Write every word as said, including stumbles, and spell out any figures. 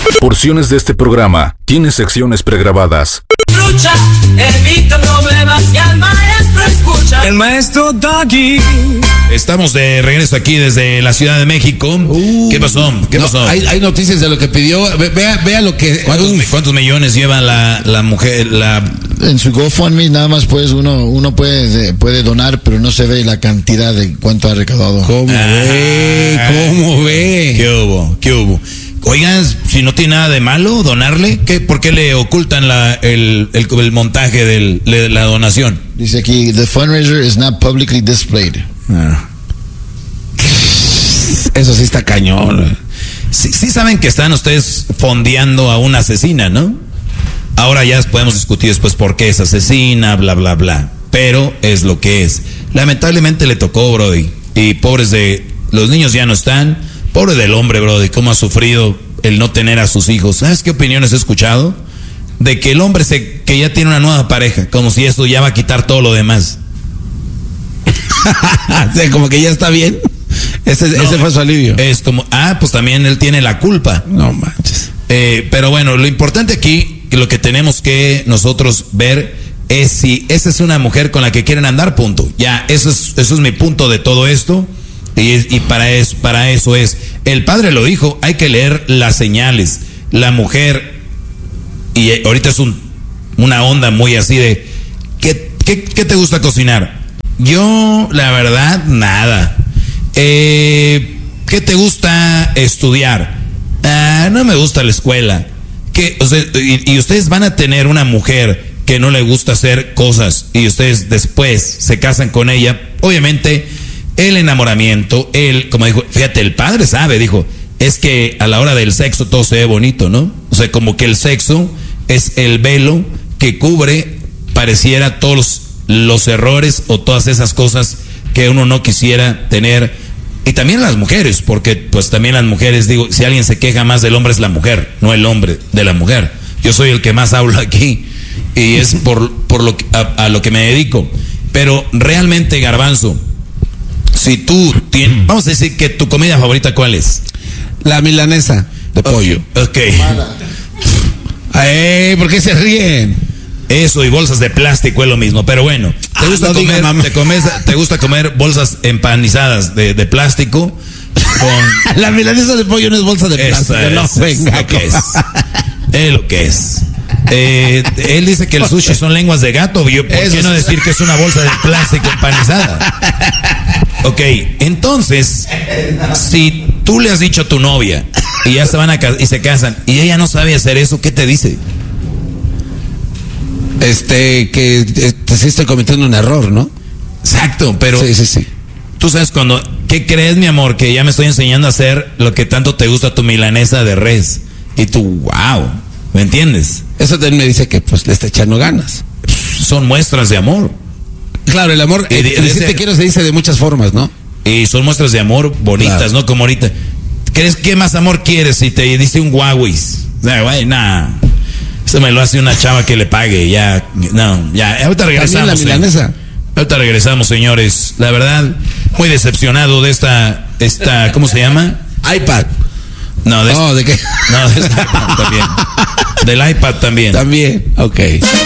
Porciones de este programa tienen secciones pregrabadas. Lucha, evita problemas y al maestro escucha. El maestro Doggy. Estamos de regreso aquí desde la Ciudad de México. Uh, ¿Qué pasó? ¿Qué no, pasó? Hay, hay noticias de lo que pidió. Vea, vea lo que. ¿Cuántos, uh, ¿Cuántos millones lleva la, la mujer? La... En su GoFundMe nada más pues uno uno puede puede donar, pero no se ve la cantidad de cuánto ha recaudado. ¿Cómo ah, ve? ¿Cómo ve? ¿Qué hubo? ¿Qué hubo? Oigan, si no tiene nada de malo donarle, ¿qué? ¿Por qué le ocultan la, el, el, el montaje del, de la donación? Dice aquí, the fundraiser is not publicly displayed. Ah. Eso sí está cañón. Sí, sí saben que están ustedes fondeando a una asesina, ¿no? Ahora ya podemos discutir después por qué es asesina, bla, bla, bla. Pero es lo que es. Lamentablemente le tocó, Brody. Y pobres de... Los niños ya no están. Pobre del hombre, Brody, cómo ha sufrido el no tener a sus hijos. ¿Sabes qué opiniones he escuchado? De que el hombre se, que ya tiene una nueva pareja, como si eso ya va a quitar todo lo demás. O sea, como que ya está bien. Ese, no, ese fue su alivio. Es como, ah, pues también él tiene la culpa. No manches. Eh, pero bueno, lo importante aquí, lo que tenemos que nosotros ver es si esa es una mujer con la que quieren andar, punto. Ya, eso es, eso es mi punto de todo esto. Y, y para eso, para eso es, el padre lo dijo, hay que leer las señales. La mujer, y ahorita es un, una onda muy así de, ¿qué, qué, qué te gusta cocinar? Yo, la verdad, nada. Eh, ¿Qué te gusta estudiar? Ah, no me gusta la escuela. ¿Qué? O sea, y, y ustedes van a tener una mujer que no le gusta hacer cosas y ustedes después se casan con ella, obviamente... El enamoramiento, él, como dijo, fíjate, el padre sabe, dijo, es que a la hora del sexo todo se ve bonito, ¿no? O sea, como que el sexo es el velo que cubre, pareciera, todos los, los errores o todas esas cosas que uno no quisiera tener. Y también las mujeres, porque pues también las mujeres, digo, si alguien se queja más del hombre es la mujer, no el hombre de la mujer. Yo soy el que más hablo aquí y es por, por lo que, a, a lo que me dedico. Pero realmente, Garbanzo, si tú tienes, vamos a decir que tu comida favorita, ¿cuál es? La milanesa de pollo. Ok. Ay, ¿por qué se ríen? Eso y bolsas de plástico es lo mismo, pero bueno. ¿Te ah, gusta, no comer, diga, te, comes, ¿Te gusta comer bolsas empanizadas de, de plástico? Con... La milanesa de pollo no es bolsa de plástico. Es, no, venga, es lo que es. Es lo que es. Eh, él dice que el sushi son lenguas de gato. Yo, ¿por Eso qué no es... decir que es una bolsa de plástico empanizada? Ok, entonces, si tú le has dicho a tu novia y ya se van a y se casan y ella no sabe hacer eso, ¿qué te dice? Este, que este, sí estoy cometiendo un error, ¿no? Exacto, pero sí, sí, sí. Tú sabes cuando, ¿qué crees, mi amor? Que ya me estoy enseñando a hacer lo que tanto te gusta, tu milanesa de res. Y tú, wow, ¿me entiendes? Eso también me dice que pues le está echando ganas. Son muestras de amor. Claro, el amor, eh, de, decir te quiero se dice de muchas formas, ¿no? Y son muestras de amor bonitas, claro. ¿No? Como ahorita. ¿Crees qué más amor quieres si te dice un guauis? No, güey, nah. Eso me lo hace una chava que le pague, ya, no, ya. Ahorita regresamos. La milanesa. Ahorita regresamos, señores. La verdad, muy decepcionado de esta, esta, ¿cómo se llama? iPad. No, de, oh, ¿de qué? No, de esta, también. Del iPad también. También, ok.